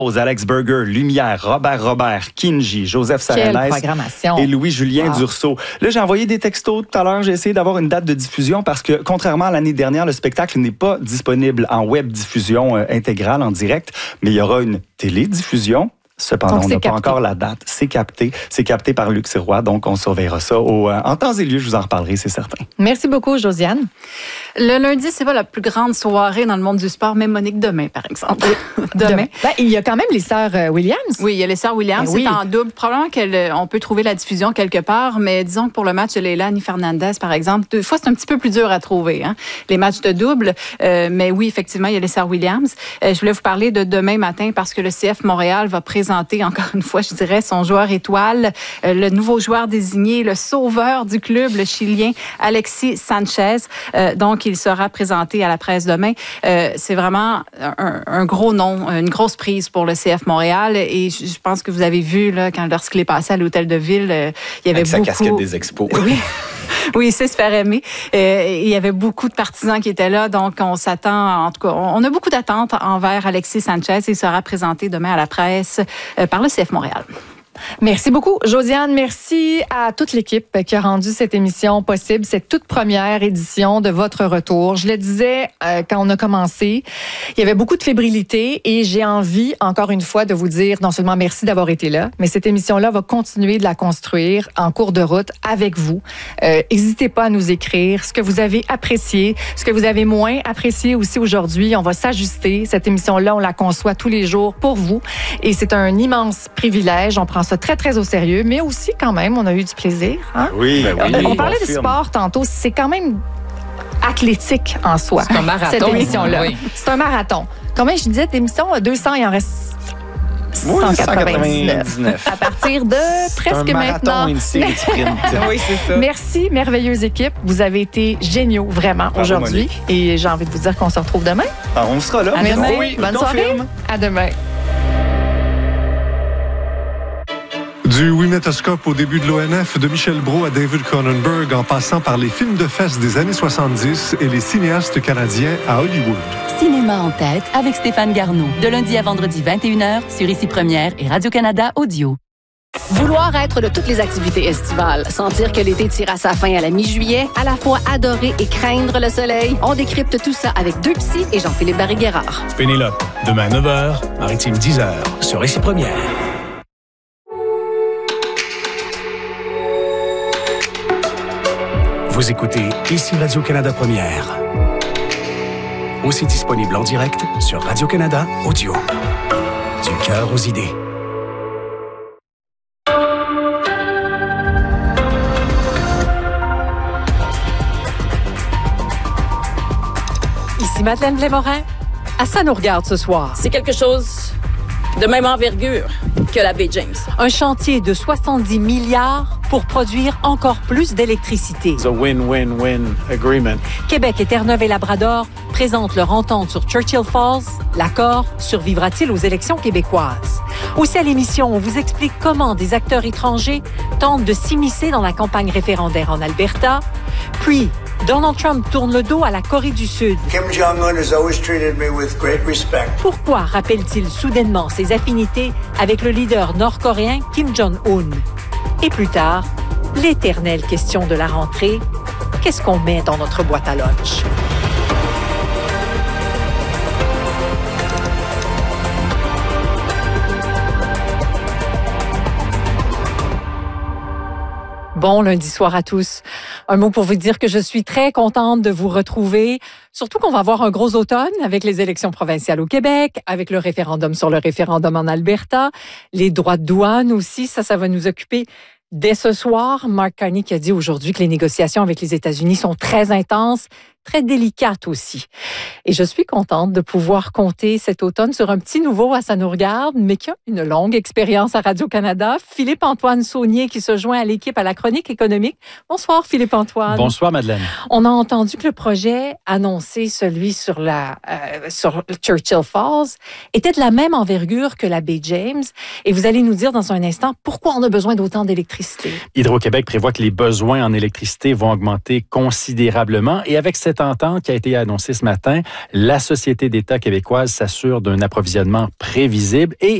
Alex Burger, Lumière, Robert, Kinji, Joseph Sarelès et Louis-Julien Dursault. Là, j'ai envoyé des textos tout à l'heure. J'ai essayé d'avoir une date de diffusion parce que, contrairement à l'année dernière, le spectacle n'est pas disponible en web diffusion intégrale, en direct, mais il y aura une télédiffusion. Cependant, on n'a pas encore la date. C'est capté par Luc Sirois, donc on surveillera ça en temps et lieu. Je vous en reparlerai, c'est certain. Merci beaucoup, Josiane. Le lundi, c'est pas la plus grande soirée dans le monde du sport, mais Monique, demain, par exemple. Demain. Ben, il y a quand même les sœurs Williams. Oui, il y a les sœurs Williams. C'est en double. Probablement qu'on peut trouver la diffusion quelque part, mais disons que pour le match de Leilani Fernandez, par exemple, deux fois, c'est un petit peu plus dur à trouver, hein, les matchs de double. Mais oui, effectivement, il y a les sœurs Williams. Je voulais vous parler de demain matin parce que le CF Montréal va présenter encore une fois, je dirais, son joueur étoile, le nouveau joueur désigné, le sauveur du club, le Chilien Alexis Sanchez. Donc, il sera présenté à la presse demain. C'est vraiment un gros nom, une grosse prise pour le CF Montréal. Et je pense que vous avez vu, là, lorsqu'il est passé à l'Hôtel de Ville, il y avait beaucoup... Avec sa casquette des expos. Oui. Oui, il sait se faire aimer. Il y avait beaucoup de partisans qui étaient là, donc on s'attend, en tout cas, on a beaucoup d'attentes envers Alexis Sanchez. Il sera présenté demain à la presse par le CF Montréal. Merci beaucoup, Josiane. Merci à toute l'équipe qui a rendu cette émission possible, cette toute première édition de votre retour. Je le disais quand on a commencé, il y avait beaucoup de fébrilité et j'ai envie, encore une fois, de vous dire non seulement merci d'avoir été là, mais cette émission-là va continuer de la construire en cours de route avec vous. N'hésitez pas à nous écrire ce que vous avez apprécié, ce que vous avez moins apprécié aussi aujourd'hui. On va s'ajuster. Cette émission-là, on la conçoit tous les jours pour vous et c'est un immense privilège. On prend ça très, très au sérieux, mais aussi, quand même, on a eu du plaisir. Hein? Oui, on parlait de sport tantôt. C'est quand même athlétique en soi. C'est un marathon. Cette émission-là. Oui. C'est un marathon. Combien je disais d'émissions? 200, il en reste 199. À partir de presque maintenant. Une série de sprint. Oui, c'est ça. Merci, merveilleuse équipe. Vous avez été géniaux, vraiment, aujourd'hui. Et j'ai envie de vous dire qu'on se retrouve demain. Alors, on sera là. À demain. Oui, bonne soirée. À demain. Du Winétoscope au début de l'ONF, de Michel Brault à David Cronenberg, en passant par les films de fesses des années 70 et les cinéastes canadiens à Hollywood. Cinéma en tête avec Stéphane Garneau. De lundi à vendredi 21h sur Ici Première et Radio-Canada Audio. Vouloir être de toutes les activités estivales, sentir que l'été tire à sa fin à la mi-juillet, à la fois adorer et craindre le soleil, on décrypte tout ça avec deux psys et Jean-Philippe Barry-Guerrard. Pénélope, demain 9h, Maritime 10h, sur Ici Première. Vous écoutez Ici Radio-Canada Première. Aussi disponible en direct sur Radio-Canada Audio. Du cœur aux idées. Ici Madeleine Blais-Morin. À ça nous regarde ce soir. C'est quelque chose de même envergure que la baie James. Un chantier de 70 milliards pour produire encore plus d'électricité. It's a win-win-win agreement. Québec et Terre-Neuve et Labrador présentent leur entente sur Churchill Falls. L'accord survivra-t-il aux élections québécoises? Aussi à l'émission, on vous explique comment des acteurs étrangers tentent de s'immiscer dans la campagne référendaire en Alberta. Puis, Donald Trump tourne le dos à la Corée du Sud. Kim Jong-un has always treated me with great respect. Pourquoi rappelle-t-il soudainement ses affinités avec le leader nord-coréen Kim Jong-un? Et plus tard, l'éternelle question de la rentrée, qu'est-ce qu'on met dans notre boîte à lunch? Bon lundi soir à tous. Un mot pour vous dire que je suis très contente de vous retrouver. Surtout qu'on va avoir un gros automne avec les élections provinciales au Québec, avec le référendum sur le référendum en Alberta, les droits de douane aussi, ça va nous occuper. Dès ce soir, Mark Carney qui a dit aujourd'hui que les négociations avec les États-Unis sont très intenses, très délicates aussi. Et je suis contente de pouvoir compter cet automne sur un petit nouveau à Ça nous regarde, mais qui a une longue expérience à Radio-Canada, Philippe-Antoine Saunier qui se joint à l'équipe à la chronique économique. Bonsoir Philippe-Antoine. Bonsoir Madeleine. On a entendu que le projet annoncé, celui sur Churchill Falls, était de la même envergure que la baie James. Et vous allez nous dire dans un instant pourquoi on a besoin d'autant d'électricité. Hydro-Québec prévoit que les besoins en électricité vont augmenter considérablement. Et avec cette cette entente qui a été annoncée ce matin, la Société d'État québécoise s'assure d'un approvisionnement prévisible et